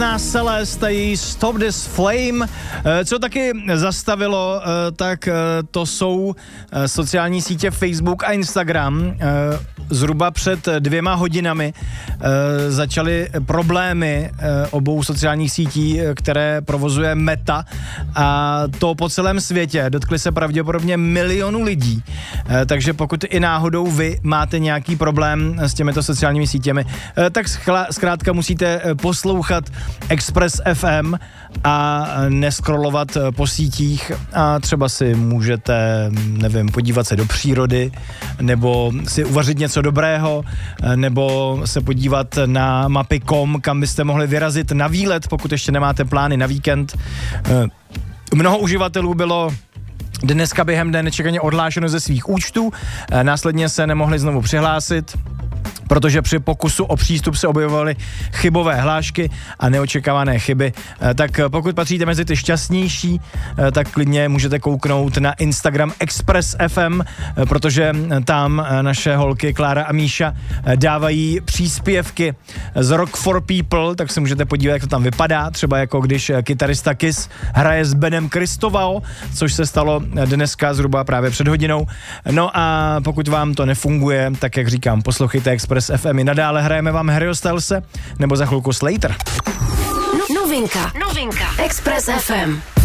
na Celeste, její Stop This Flame. Co taky zastavilo, tak to jsou sociální sítě Facebook a Instagram. Zhruba před 2 hodinami začaly problémy obou sociálních sítí, které provozuje Meta, a to po celém světě. Dotkli se pravděpodobně milionů lidí. Takže pokud i náhodou vy máte nějaký problém s těmito sociálními sítěmi, tak zkrátka musíte poslouchat Express FM a neskrolovat po sítích, a třeba si můžete, nevím, podívat se do přírody, nebo si uvařit něco dobrého, nebo se podívat na mapy.com, kam byste mohli vyrazit na výlet, pokud ještě nemáte plány na víkend. Mnoho uživatelů bylo dneska během dne nečekaně odhlášeno ze svých účtů, následně se nemohli znovu přihlásit, protože při pokusu o přístup se objevovaly chybové hlášky a neočekávané chyby. Tak pokud patříte mezi ty šťastnější, tak klidně můžete kouknout na Instagram Express FM, protože tam naše holky Klára a Míša dávají příspěvky z Rock for People, tak se můžete podívat, jak to tam vypadá, třeba jako když kytarista Kiss hraje s Benem Kristovao, což se stalo dneska zhruba právě před hodinou. No a pokud vám to nefunguje, tak jak říkám, poslouchejte Express FM. I nadále hrajeme vám Harryho Stylese nebo za chvilku Slater. Novinka Express FM.